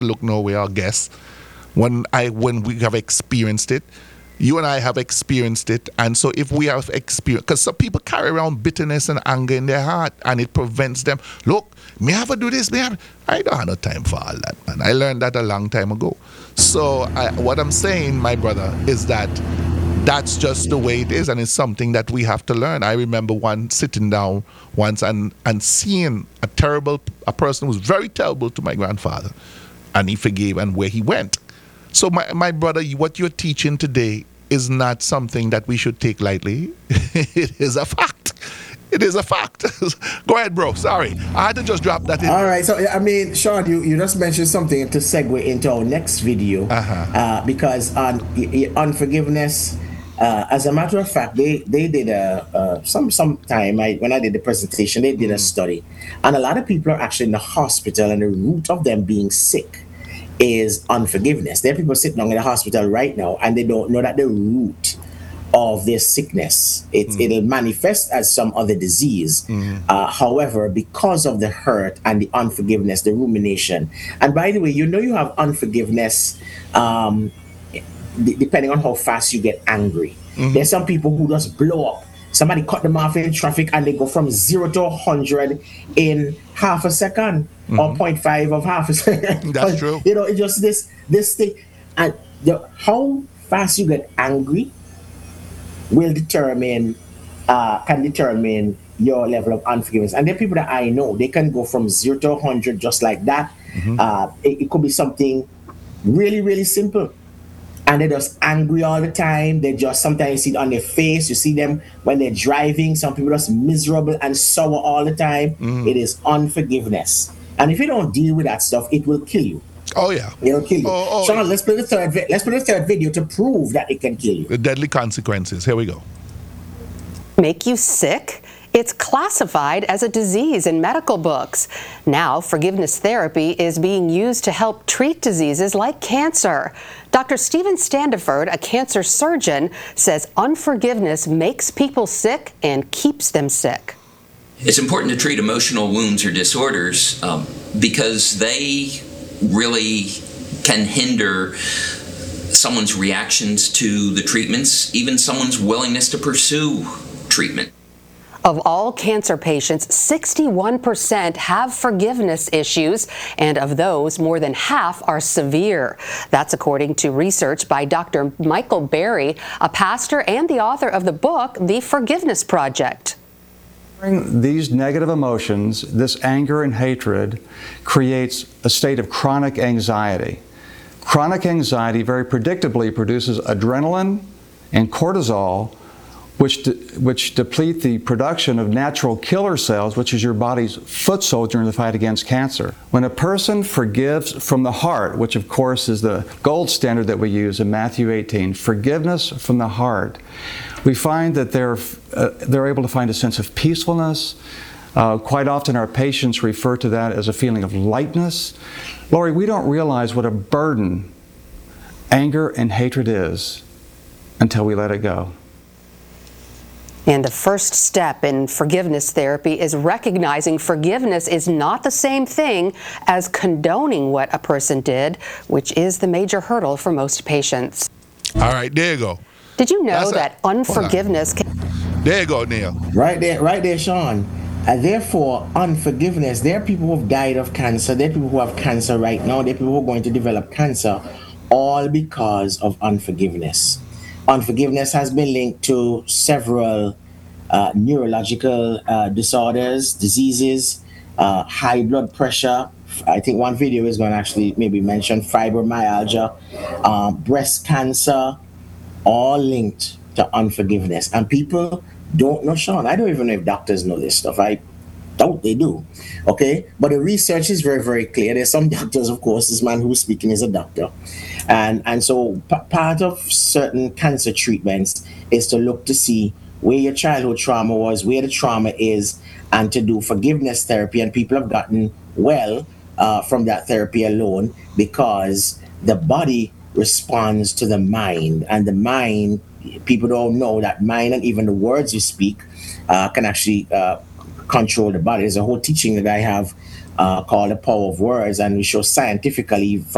look nowhere or guess. When we have experienced it, you and I have experienced it, and so if we have experienced, because some people carry around bitterness and anger in their heart, and it prevents them. Look, me have to do this. I don't have no time for all that, man. I learned that a long time ago. So what I'm saying, my brother, is that that's just the way it is, and it's something that we have to learn. I remember sitting down once and seeing a person who was very terrible to my grandfather, and he forgave, and where he went. So my brother, what you're teaching today is not something that we should take lightly. It is a fact. It is a fact. Go ahead, bro. Sorry. I had to just drop that in. All right. So, I mean, Sean, you just mentioned something to segue into our next video. Because on unforgiveness, as a matter of fact, they did some time when I did the presentation, they did a study. And a lot of people are actually in the hospital, and the root of them being sick is unforgiveness. There are people sitting in the hospital right now, and they don't know that the root of their sickness, it'll manifest as some other disease. However, because of the hurt and the unforgiveness, the rumination, and by the way, you have unforgiveness depending on how fast you get angry. There's some people who just blow up. Somebody cut them off in traffic and they go from 0 to 100 in half a second, or 0.5 of half a second. That's true. It's just this thing. And how fast you get angry can determine your level of unforgiveness. And there are people that I know, they can go from 0 to 100 just like that. It could be something really, really simple. And they're just angry all the time. Sometimes you see it on their face. You see them when they're driving. Some people are just miserable and sour all the time. It is unforgiveness. And if you don't deal with that stuff, it will kill you. Oh, yeah. It'll kill you. Sean, let's play the third video to prove that it can kill you. The deadly consequences. Here we go. Make you sick? It's classified as a disease in medical books. Now, forgiveness therapy is being used to help treat diseases like cancer. Dr. Stephen Standiford, a cancer surgeon, says unforgiveness makes people sick and keeps them sick. It's important to treat emotional wounds or disorders because they really can hinder someone's reactions to the treatments, even someone's willingness to pursue treatment. Of all cancer patients, 61% have forgiveness issues, and of those, more than half are severe. That's according to research by Dr. Michael Berry, a pastor and the author of the book, The Forgiveness Project. These negative emotions, this anger and hatred, creates a state of chronic anxiety. Chronic anxiety very predictably produces adrenaline and cortisol, which deplete the production of natural killer cells, which is your body's foot soldier in the fight against cancer. When a person forgives from the heart, which of course is the gold standard that we use in Matthew 18, forgiveness from the heart, we find that they're able to find a sense of peacefulness. Quite often our patients refer to that as a feeling of lightness. Lori, we don't realize what a burden anger and hatred is until we let it go. And the first step in forgiveness therapy is recognizing forgiveness is not the same thing as condoning what a person did, which is the major hurdle for most patients. All right, there you go. Did you know that unforgiveness can... There you go, Neil. Right there, Sean. And therefore, unforgiveness, there are people who have died of cancer, there are people who have cancer right now, there are people who are going to develop cancer, all because of unforgiveness. Unforgiveness has been linked to several neurological disorders, diseases, high blood pressure. I think one video is going to actually maybe mention fibromyalgia, breast cancer, all linked to unforgiveness. And people don't know, Sean. I don't even know if doctors know this stuff. I doubt they do. Okay? But the research is very, very clear. There's some doctors, of course, this man who's speaking is a doctor. And so part of certain cancer treatments is to look to see where your childhood trauma was, where the trauma is, and to do forgiveness therapy. And people have gotten well from that therapy alone because the body responds to the mind. And the mind, people don't know that mind and even the words you speak can actually control the body. There's a whole teaching that I have called The Power of Words, and we show scientifically from